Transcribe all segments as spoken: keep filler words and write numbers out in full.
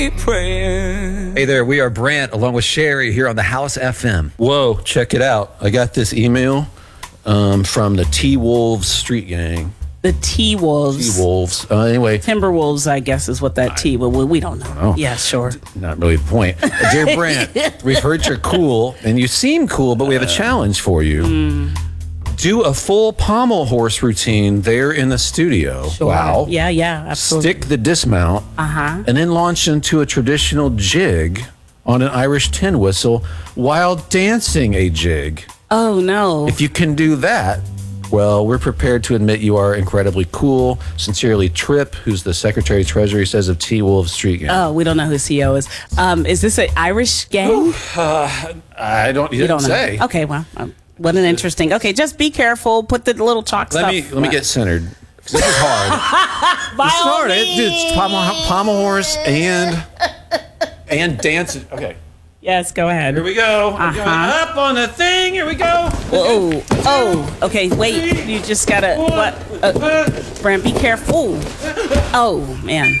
Hey there, we are Brant along with Sherry here on the House F M. Whoa, check it out. I got this email um, from the T-Wolves Street Gang. The T-Wolves. T-Wolves. Uh, anyway. Timberwolves, I guess, is what that T, but we, we don't know. Oh. Yeah, sure. Not really the point. Uh, Dear Brant, we've heard you're cool, and you seem cool, but we have a challenge for you. Mm. Do a full pommel horse routine there in the studio. Sure. Wow. Yeah, yeah, absolutely. Stick the dismount, Uh-huh. and then launch into a traditional jig on an Irish tin whistle while dancing a jig. Oh, no. If you can do that, well, we're prepared to admit you are incredibly cool. Sincerely, Trip, who's the Secretary of Treasury, says of T-Wolves Street Gang. Oh, we don't know who C E O is. Um, is this an Irish gang? Uh, I don't, you You didn't don't know. say. Okay, well, um, what an interesting. Okay, just be careful. Put the little chalk Let stuff. me let me get centered. 'Cause this is hard. By It's all hard. It, dude, it's pommel, pommel horse and and dance. Okay, Yes, go ahead. here we go. I'm going Uh-huh. up on the thing. Here we go. Oh, oh, okay, wait. You just gotta, what? Uh, Brent, be careful. Oh, man.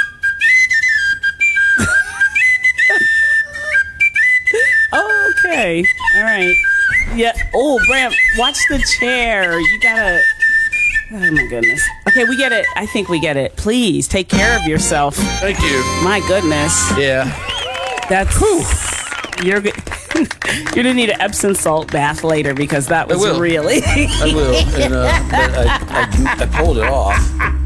Okay, all right. Yeah, oh, Brent, watch the chair. You gotta, oh my goodness. Okay, we get it. I think we get it. Please, take care of yourself. Thank you. My goodness. Yeah. That's, you're good. You're gonna need an Epsom salt bath later because that was will. really. I will. And, uh, but I, I, I pulled it off.